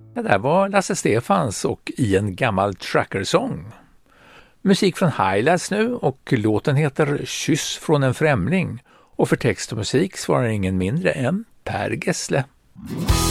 Det där var Lasse Stefans och I en gammal trackersång. Musik från Highlights nu och låten heter Kyss från en främling och för text och musik svarar ingen mindre än Per Gessle.